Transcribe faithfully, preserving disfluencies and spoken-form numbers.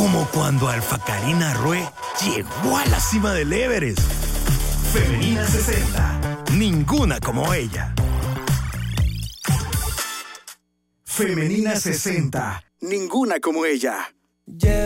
Como cuando Alfa Karina Rue llegó a la cima del Everest. Femenina sesenta. Ninguna como ella. Femenina sesenta. Ninguna como ella.